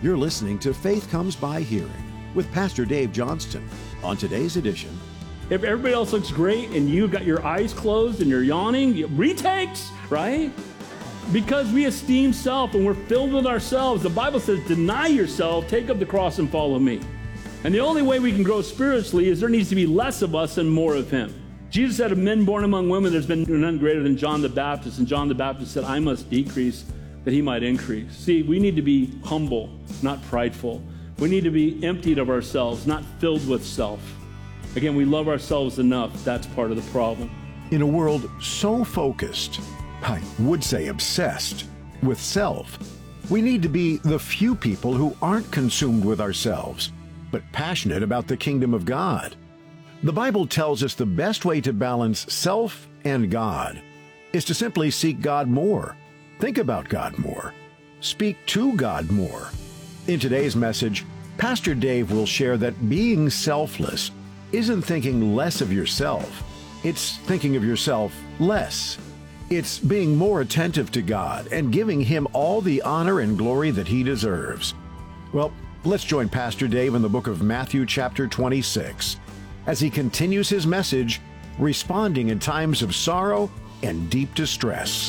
You're listening to Faith Comes by Hearing with Pastor Dave Johnston. On today's edition, if everybody else looks great and you've got your eyes closed and you're yawning, retakes, right? Because we esteem self and we're filled with ourselves. The Bible says, deny yourself, take up the cross and follow me. And the only way we can grow spiritually is there needs to be less of us and more of him. Jesus said, of men born among women, there's been none greater than John the Baptist. And John the Baptist said, I must decrease that he might increase. See, we need to be humble, not prideful. We need to be emptied of ourselves, not filled with self. Again, we love ourselves enough. That's part of the problem. In a world so focused, I would say obsessed, with self, we need to be the few people who aren't consumed with ourselves, but passionate about the kingdom of God. The Bible tells us the best way to balance self and God is to simply seek God more, think about God more, speak to God more. In today's message, Pastor Dave will share that being selfless isn't thinking less of yourself. It's thinking of yourself less. It's being more attentive to God and giving him all the honor and glory that he deserves. Well, let's join Pastor Dave in the book of Matthew chapter 26 as he continues his message, responding in times of sorrow and deep distress.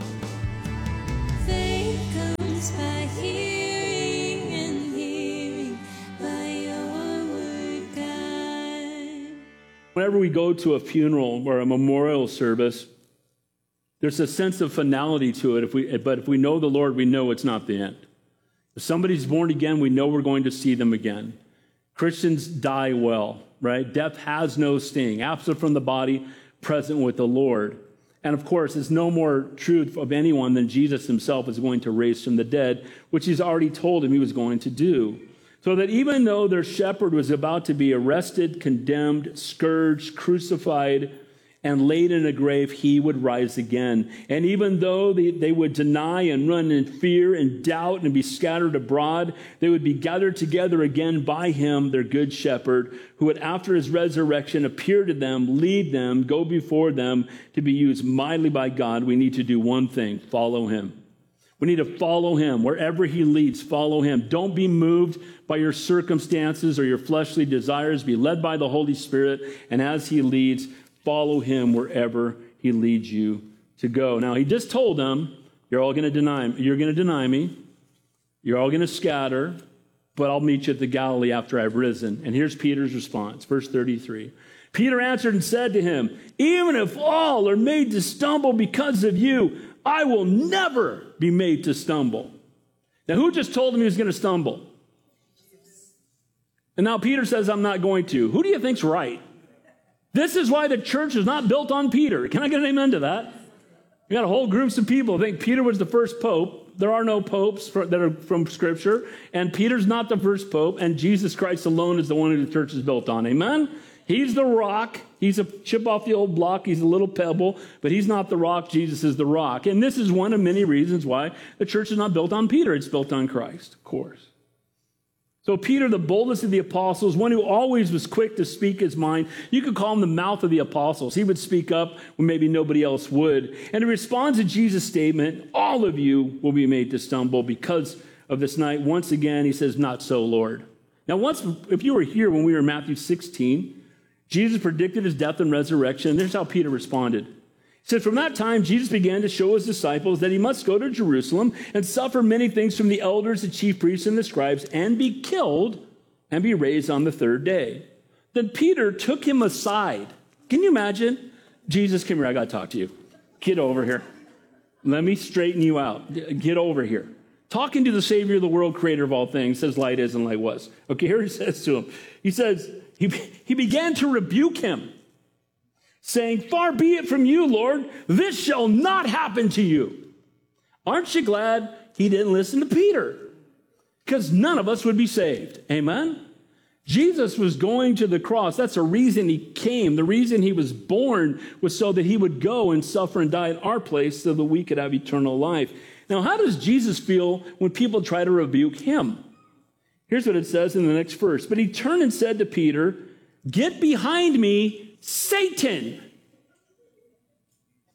Faith comes by hearing, and hearing by your word, God. Whenever we go to a funeral or a memorial service, there's a sense of finality to it. But if we know the Lord, we know it's not the end. If somebody's born again, we know we're going to see them again. Christians die well, right? Death has no sting. Absent from the body, present with the Lord. And of course, it's no more truth of anyone than Jesus himself is going to raise from the dead, which he's already told him he was going to do. So that even though their shepherd was about to be arrested, condemned, scourged, crucified, and laid in a grave, he would rise again. And even though they would deny and run in fear and doubt and be scattered abroad, they would be gathered together again by him, their good shepherd, who would, after his resurrection, appear to them, lead them, go before them to be used mightily by God. We need to do one thing: follow him. We need to follow him. Wherever he leads, follow him. Don't be moved by your circumstances or your fleshly desires. Be led by the Holy Spirit, and as he leads, follow him wherever he leads you to go. Now, he just told them, you're all going to deny me. You're going to deny me. You're all going to scatter, but I'll meet you at the Galilee after I've risen. And here's Peter's response, verse 33. Peter answered and said to him, even if all are made to stumble because of you, I will never be made to stumble. Now, who just told him he was going to stumble? And now Peter says, I'm not going to. Who do you think's right? This is why the church is not built on Peter. Can I get an amen to that? We got a whole group of people who think Peter was the first pope. There are no popes that are from Scripture, and Peter's not the first pope, and Jesus Christ alone is the one who the church is built on. Amen? He's the rock. He's a chip off the old block. He's a little pebble, but he's not the rock. Jesus is the rock. And this is one of many reasons why the church is not built on Peter. It's built on Christ, of course. So Peter, the boldest of the apostles, one who always was quick to speak his mind, you could call him the mouth of the apostles. He would speak up when maybe nobody else would. And he responds to Jesus' statement, all of you will be made to stumble because of this night. Once again, he says, not so, Lord. Now, if you were here when we were in Matthew 16, Jesus predicted his death and resurrection. And here's how Peter responded. He said, from that time, Jesus began to show his disciples that he must go to Jerusalem and suffer many things from the elders, the chief priests, and the scribes, and be killed and be raised on the third day. Then Peter took him aside. Can you imagine? Jesus, come here, I got to talk to you. Get over here. Let me straighten you out. Get over here. Talking to the Savior of the world, creator of all things, says light is and light was. Okay, here he says to him. He says, he began to rebuke him, saying, far be it from you, Lord, this shall not happen to you. Aren't you glad he didn't listen to Peter? Because none of us would be saved. Amen? Jesus was going to the cross. That's the reason he came. The reason he was born was so that he would go and suffer and die in our place so that we could have eternal life. Now, how does Jesus feel when people try to rebuke him? Here's what it says in the next verse. But he turned and said to Peter, get behind me, Satan.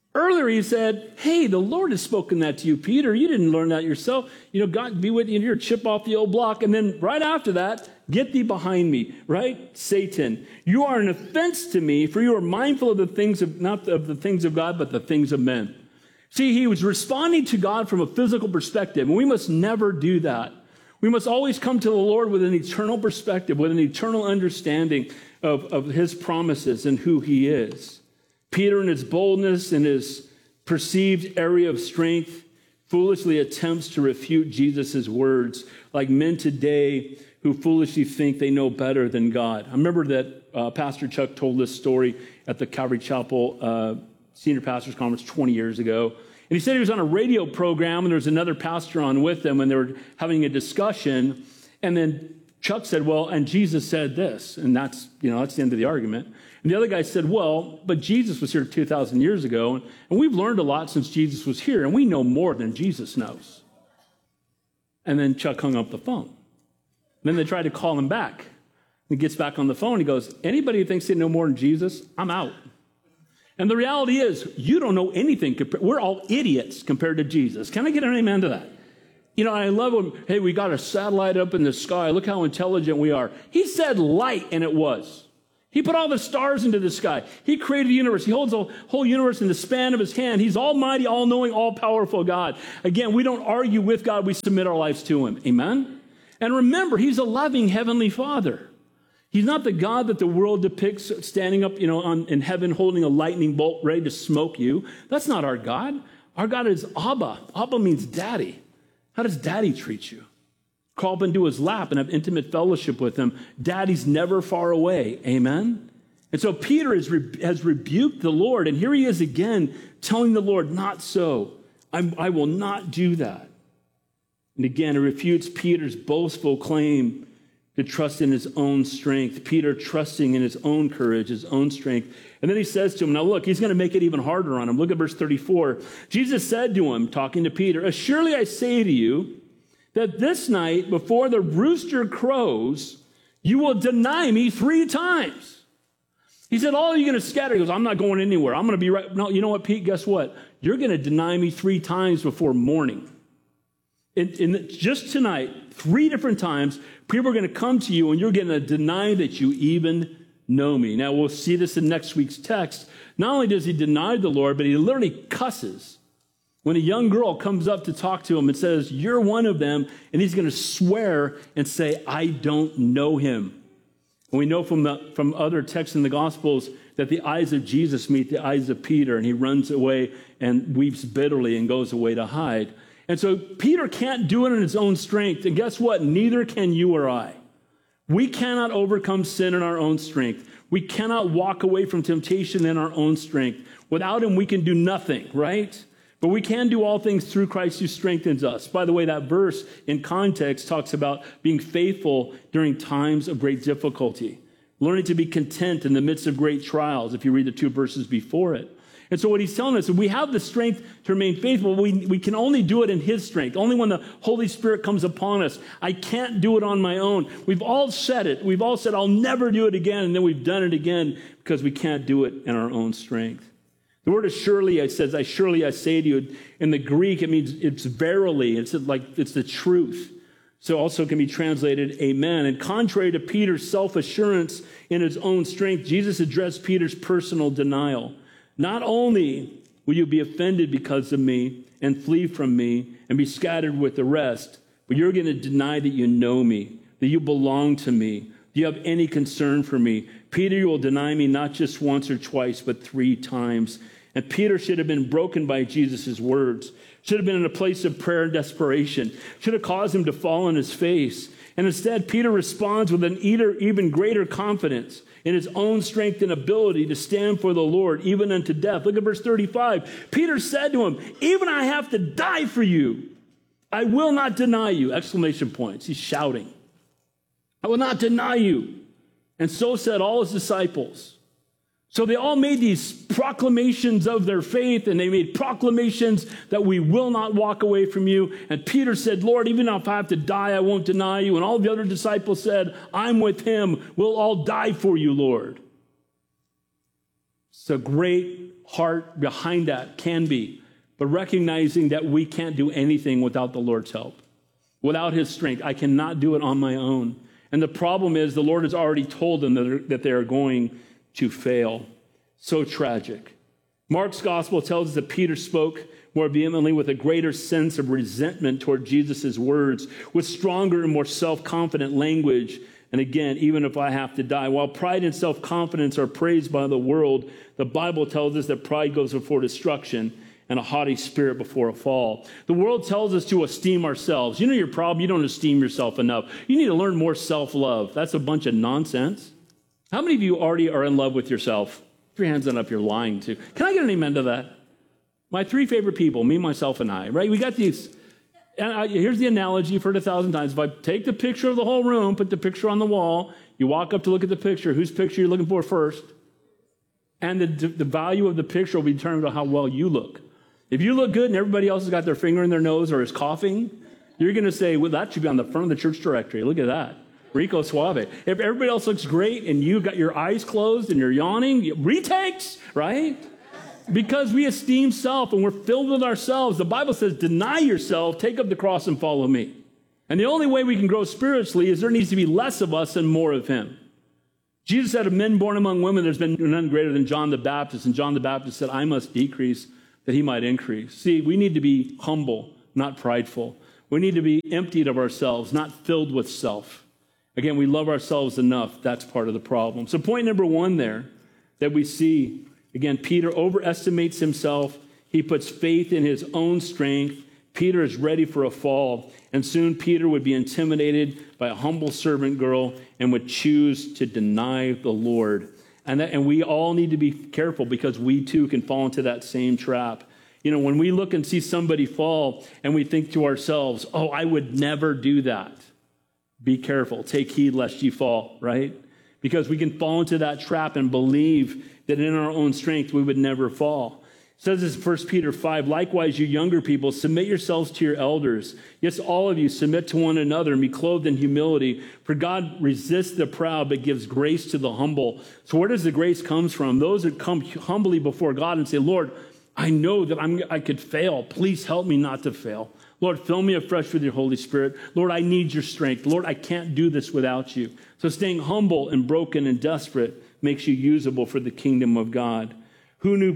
Earlier he said, hey, the Lord has spoken that to you, Peter. You didn't learn that yourself. God be with you. You're a chip off the old block. And then right after that, get thee behind me, right? Satan, you are an offense to me, for you are mindful of the things of, not of the things of God, but the things of men. See, he was responding to God from a physical perspective, and we must never do that. We must always come to the Lord with an eternal perspective, with an eternal understanding of his promises and who he is. Peter, in his boldness and his perceived area of strength, foolishly attempts to refute Jesus' words, like men today who foolishly think they know better than God. I remember that Pastor Chuck told this story at the Calvary Chapel Senior Pastors Conference 20 years ago. And he said he was on a radio program, and there was another pastor on with them, and they were having a discussion. And then Chuck said, well, and Jesus said this. And that's the end of the argument. And the other guy said, well, but Jesus was here 2,000 years ago, and we've learned a lot since Jesus was here, and we know more than Jesus knows. And then Chuck hung up the phone. Then they tried to call him back. He gets back on the phone. He goes, anybody who thinks they know more than Jesus, I'm out. And the reality is, you don't know anything. We're all idiots compared to Jesus. Can I get an amen to that? I love when, hey, we got a satellite up in the sky. Look how intelligent we are. He said light, and it was. He put all the stars into the sky. He created the universe. He holds the whole universe in the span of his hand. He's almighty, all-knowing, all-powerful God. Again, we don't argue with God. We submit our lives to him. Amen? And remember, he's a loving heavenly Father. He's not the God that the world depicts standing up, in heaven holding a lightning bolt ready to smoke you. That's not our God. Our God is Abba. Abba means daddy. How does daddy treat you? Crawl up into his lap and have intimate fellowship with him. Daddy's never far away. Amen? And so Peter has rebuked the Lord, and here he is again telling the Lord, not so. I will not do that. And again, it refutes Peter's boastful claim to trust in his own strength. Peter trusting in his own courage, his own strength. And then he says to him, now look, he's going to make it even harder on him. Look at verse 34. Jesus said to him, talking to Peter, surely I say to you, that this night, before the rooster crows, you will deny me 3 times. He said, oh, you're going to scatter. He goes, I'm not going anywhere. I'm going to be right. No, you know what, Pete? Guess what? You're going to deny me 3 times before morning. Just tonight, 3 different times, people are going to come to you, and you're going to deny that you even know me. Now, we'll see this in next week's text. Not only does he deny the Lord, but he literally cusses. When a young girl comes up to talk to him and says, you're one of them, and he's going to swear and say, I don't know him. And we know from other texts in the Gospels that the eyes of Jesus meet the eyes of Peter, and he runs away and weeps bitterly and goes away to hide. And so Peter can't do it in his own strength. And guess what? Neither can you or I. We cannot overcome sin in our own strength. We cannot walk away from temptation in our own strength. Without him, we can do nothing, right? But we can do all things through Christ who strengthens us. By the way, that verse in context talks about being faithful during times of great difficulty, learning to be content in the midst of great trials, if you read the 2 verses before it. And so what he's telling us is we have the strength to remain faithful. We can only do it in his strength, only when the Holy Spirit comes upon us. I can't do it on my own. We've all said it. We've all said, I'll never do it again. And then we've done it again because we can't do it in our own strength. The word is surely, it says, I say to you. In the Greek, it means it's verily. It's the truth. So also can be translated amen. And contrary to Peter's self-assurance in his own strength, Jesus addressed Peter's personal denial. Not only will you be offended because of me and flee from me and be scattered with the rest, but you're going to deny that you know me, that you belong to me, that you have any concern for me. Peter, you will deny me not just once or twice, but 3 times. And Peter should have been broken by Jesus' words, should have been in a place of prayer and desperation, should have caused him to fall on his face. And instead, Peter responds with an even greater confidence in his own strength and ability to stand for the Lord, even unto death. Look at verse 35. Peter said to him, even I have to die for you, I will not deny you! Exclamation points. He's shouting. I will not deny you. And so said all his disciples. So they all made these proclamations of their faith, and they made proclamations that we will not walk away from you. And Peter said, Lord, even if I have to die, I won't deny you. And all the other disciples said, I'm with him. We'll all die for you, Lord. It's a great heart behind that can be, but recognizing that we can't do anything without the Lord's help. Without his strength, I cannot do it on my own. And the problem is the Lord has already told them that they are going to fail. So tragic. Mark's gospel tells us that Peter spoke more vehemently with a greater sense of resentment toward Jesus' words, with stronger and more self-confident language. And again, even if I have to die. While pride and self-confidence are praised by the world, the Bible tells us that pride goes before destruction and a haughty spirit before a fall. The world tells us to esteem ourselves. You know your problem? You don't esteem yourself enough. You need to learn more self-love. That's a bunch of nonsense. How many of you already are in love with yourself? Put your hands up, you're lying to. Can I get an amen to that? My three favorite people, me, myself, and I, right? We got these. And here's the analogy you've heard 1,000 times. If I take the picture of the whole room, put the picture on the wall, you walk up to look at the picture, whose picture you're looking for first? And the value of the picture will be determined by how well you look. If you look good and everybody else has got their finger in their nose or is coughing, you're going to say, well, that should be on the front of the church directory. Look at that. Rico Suave. If everybody else looks great and you got your eyes closed and you're yawning, retakes, right? Because we esteem self and we're filled with ourselves. The Bible says, deny yourself, take up the cross and follow me. And the only way we can grow spiritually is there needs to be less of us and more of him. Jesus said, of men born among women, there's been none greater than John the Baptist. And John the Baptist said, I must decrease that he might increase. See, we need to be humble, not prideful. We need to be emptied of ourselves, not filled with self. Again, we love ourselves enough. That's part of the problem. So point number one there that we see, again, Peter overestimates himself. He puts faith in his own strength. Peter is ready for a fall. And soon Peter would be intimidated by a humble servant girl and would choose to deny the Lord. And we all need to be careful because we too can fall into that same trap. You know, when we look and see somebody fall and we think to ourselves, oh, I would never do that. Be careful. Take heed lest you fall, right? Because we can fall into that trap and believe that in our own strength we would never fall. It says this in 1 Peter 5, likewise, you younger people, submit yourselves to your elders. Yes, all of you submit to one another and be clothed in humility. For God resists the proud, but gives grace to the humble. So where does the grace come from? Those that come humbly before God and say, Lord, I know that I could fail. Please help me not to fail. Lord, fill me afresh with your Holy Spirit. Lord, I need your strength. Lord, I can't do this without you. So staying humble and broken and desperate makes you usable for the kingdom of God. Who knew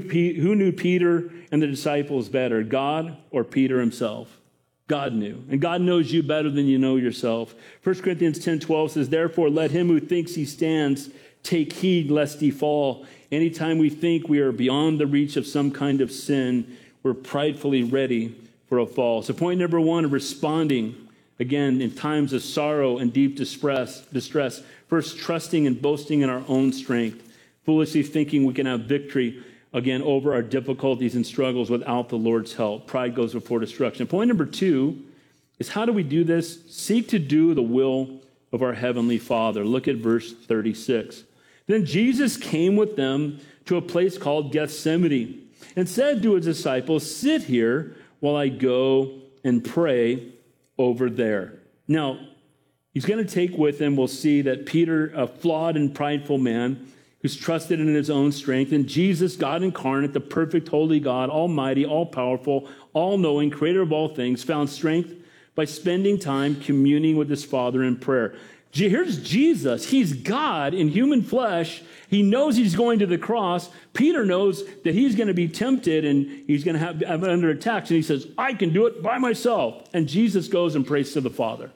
Peter and the disciples better, God or Peter himself? God knew. And God knows you better than you know yourself. 1 Corinthians 10:12 says, therefore, let him who thinks he stands take heed lest he fall. Anytime we think we are beyond the reach of some kind of sin, we're pridefully ready for a fall. So point number one, responding, again, in times of sorrow and deep distress. First, trusting and boasting in our own strength. Foolishly thinking we can have victory, again, over our difficulties and struggles without the Lord's help. Pride goes before destruction. Point number two is how do we do this? Seek to do the will of our Heavenly Father. Look at verse 36. Then Jesus came with them to a place called Gethsemane and said to his disciples, sit here while I go and pray over there. Now, he's going to take with him, we'll see that Peter, a flawed and prideful man, who's trusted in his own strength, and Jesus, God incarnate, the perfect, holy God, almighty, all-powerful, all-knowing, creator of all things, found strength by spending time communing with his Father in prayer. Here's Jesus. He's God in human flesh. He knows he's going to the cross. Peter knows that he's going to be tempted and he's going to have it under attack. And he says, I can do it by myself. And Jesus goes and prays to the Father.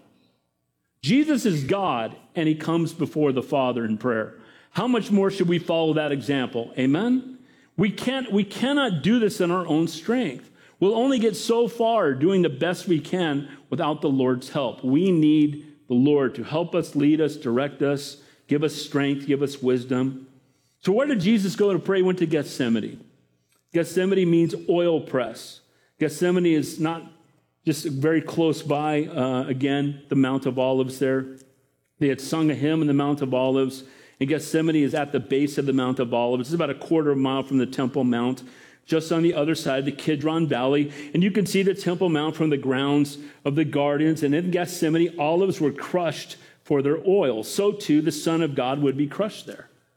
Jesus is God, and he comes before the Father in prayer. How much more should we follow that example? Amen? We cannot do this in our own strength. We'll only get so far doing the best we can without the Lord's help. We need the Lord to help us, lead us, direct us, give us strength, give us wisdom. So where did Jesus go to pray? He went to Gethsemane. Gethsemane means oil press. Gethsemane is not just very close by, again, the Mount of Olives there. They had sung a hymn in the Mount of Olives. And Gethsemane is at the base of the Mount of Olives. It's about a quarter of a mile from the Temple Mount, just on the other side of the Kidron Valley. And you can see the Temple Mount from the grounds of the gardens. And in Gethsemane, olives were crushed for their oil. So too, the Son of God would be crushed there.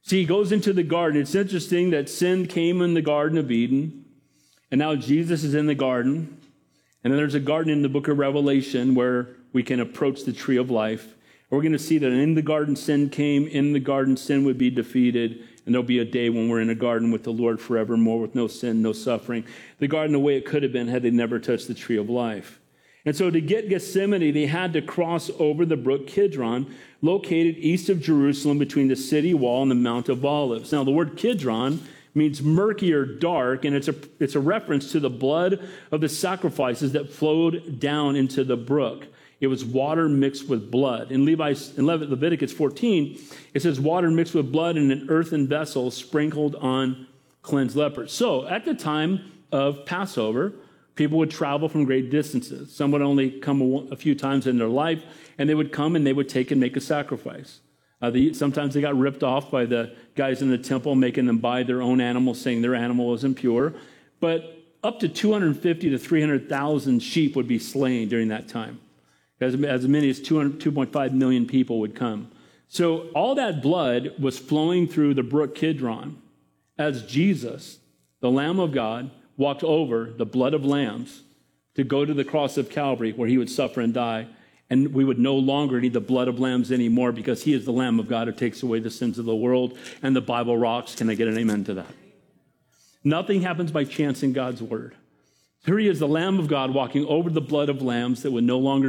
See, he goes into the garden. It's interesting that sin came in the Garden of Eden, and now Jesus is in the garden. And then there's a garden in the book of Revelation where we can approach the tree of life. And we're going to see that in the garden sin came, in the garden sin would be defeated, and there'll be a day when we're in a garden with the Lord forevermore with no sin, no suffering. The garden the way it could have been had they never touched the tree of life. And so to get Gethsemane, they had to cross over the brook Kidron, located east of Jerusalem between the city wall and the Mount of Olives. Now, the word Kidron means murky or dark, and it's a reference to the blood of the sacrifices that flowed down into the brook. It was water mixed with blood. In Leviticus 14, it says water mixed with blood in an earthen vessel sprinkled on cleansed lepers. So at the time of Passover, people would travel from great distances. Some would only come a few times in their life, and they would come and they would take and make a sacrifice. Sometimes they got ripped off by the guys in the temple, making them buy their own animal, saying their animal was impure. But up to 250 to 300,000 sheep would be slain during that time. As many as 2.5 million people would come. So all that blood was flowing through the brook Kidron as Jesus, the Lamb of God, walked over the blood of lambs to go to the cross of Calvary where he would suffer and die. And we would no longer need the blood of lambs anymore because he is the Lamb of God who takes away the sins of the world. And the Bible rocks. Can I get an amen to that? Nothing happens by chance in God's word. Here he is, the Lamb of God, walking over the blood of lambs that would no longer